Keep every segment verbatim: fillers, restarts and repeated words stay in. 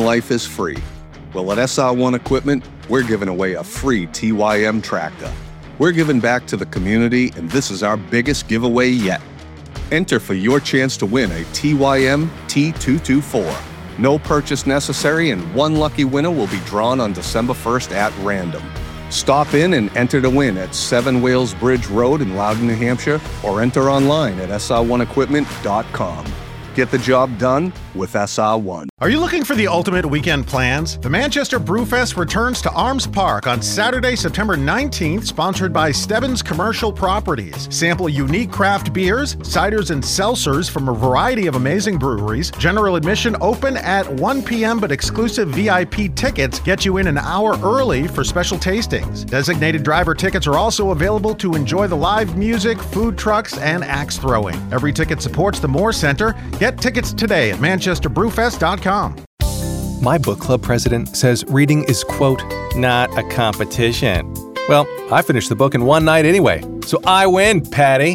life is free. Well, at S R one Equipment, we're giving away a free T Y M tractor. We're giving back to the community, and this is our biggest giveaway yet. Enter for your chance to win a T Y M T two twenty-four. No purchase necessary, and one lucky winner will be drawn on December first at random. Stop in and enter to win at Seven Wales Bridge Road in Loudon, New Hampshire, or enter online at S R one equipment dot com. Get the job done with S R one. Are you looking for the ultimate weekend plans? The Manchester Brewfest returns to Arms Park on Saturday, September nineteenth, sponsored by Stebbins Commercial Properties. Sample unique craft beers, ciders, and seltzers from a variety of amazing breweries. General admission open at one p.m., but exclusive V I P tickets get you in an hour early for special tastings. Designated driver tickets are also available to enjoy the live music, food trucks, and axe throwing. Every ticket supports the Moore Center. Get tickets today at manchester brewfest dot com. My book club president says reading is, quote, not a competition. Well, I finished the book in one night anyway, so I win, Patty.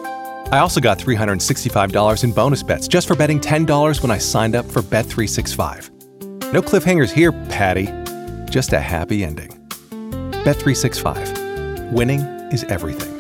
I also got three hundred sixty-five dollars in bonus bets just for betting ten dollars when I signed up for Bet three sixty-five. No cliffhangers here, Patty. Just a happy ending. Bet three sixty-five. Winning is everything.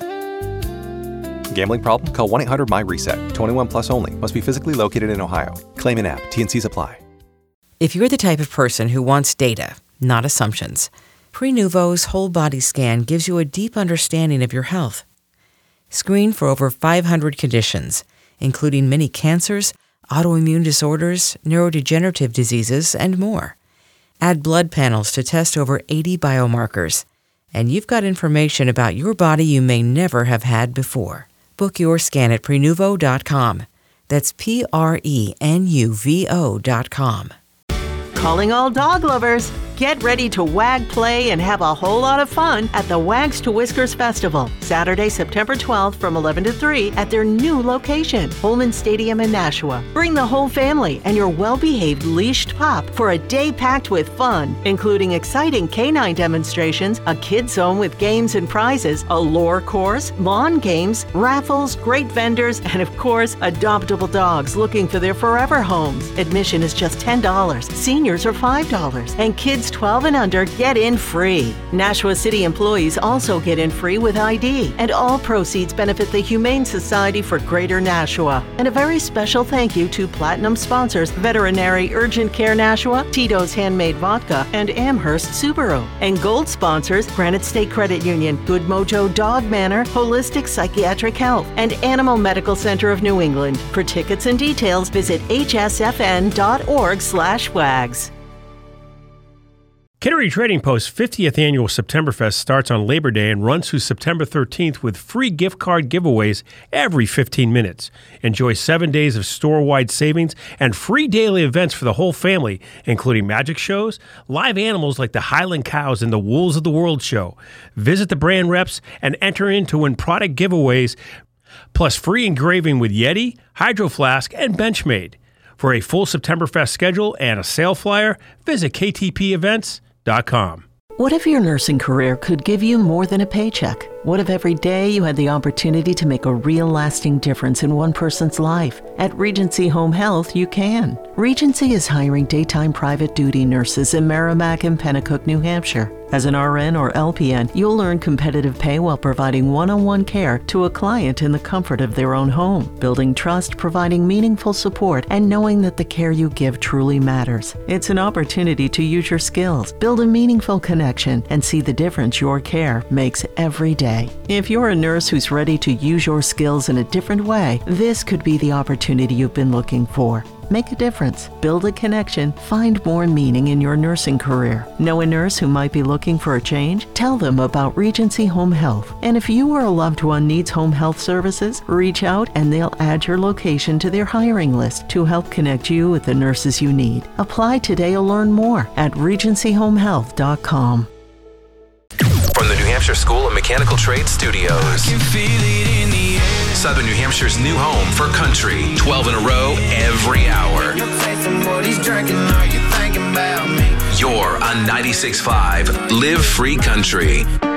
Gambling problem? Call one eight hundred M Y reset. twenty-one plus only. Must be physically located in Ohio. Claim in app. T and C's apply. If you're the type of person who wants data, not assumptions, Prenuvo's whole body scan gives you a deep understanding of your health. Screen for over five hundred conditions, including many cancers, autoimmune disorders, neurodegenerative diseases, and more. Add blood panels to test over eighty biomarkers, and you've got information about your body you may never have had before. Book your scan at Prenuvo dot com. That's P R E N U V O dot com. Calling all dog lovers. Get ready to wag, play, and have a whole lot of fun at the Wags to Whiskers Festival, Saturday, September twelfth from eleven to three at their new location, Holman Stadium in Nashua. Bring the whole family and your well-behaved leashed pup for a day packed with fun, including exciting canine demonstrations, a kid zone with games and prizes, a lore course, lawn games, raffles, great vendors, and of course, adoptable dogs looking for their forever homes. Admission is just ten dollars. Seniors are five dollars. And kids twelve and under get in free. Nashua City employees also get in free with I D, and all proceeds benefit the Humane Society for Greater Nashua. And a very special thank you to Platinum sponsors Veterinary Urgent Care Nashua, Tito's Handmade Vodka, and Amherst Subaru. And gold sponsors Granite State Credit Union, Good Mojo Dog Manor, Holistic Psychiatric Health, and Animal Medical Center of New England. For tickets and details, visit h s f n dot org slash wags. Kittery Trading Post's fiftieth annual Septemberfest starts on Labor Day and runs through September thirteenth with free gift card giveaways every fifteen minutes. Enjoy seven days of store-wide savings and free daily events for the whole family, including magic shows, live animals like the Highland Cows and the Wolves of the World show. Visit the brand reps and enter in to win product giveaways, plus free engraving with Yeti, Hydro Flask, and Benchmade. For a full Septemberfest schedule and a sale flyer, visit k t p events dot com. What if your nursing career could give you more than a paycheck? What if every day you had the opportunity to make a real lasting difference in one person's life? At Regency Home Health, you can. Regency is hiring daytime private duty nurses in Merrimack and Pennacook, New Hampshire. As an R N or L P N, you'll earn competitive pay while providing one-on-one care to a client in the comfort of their own home, building trust, providing meaningful support, and knowing that the care you give truly matters. It's an opportunity to use your skills, build a meaningful connection, and see the difference your care makes every day. If you're a nurse who's ready to use your skills in a different way, this could be the opportunity you've been looking for. Make a difference, build a connection, find more meaning in your nursing career. Know a nurse who might be looking for a change? Tell them about Regency Home Health. And if you or a loved one needs home health services, reach out and they'll add your location to their hiring list to help connect you with the nurses you need. Apply today or learn more at regency home health dot com. From the New Hampshire School of Mechanical Trades Studios, I can feel it in the air. Southern New Hampshire's new home for country. twelve in a row every hour. You're on ninety-six point five Live Free Country.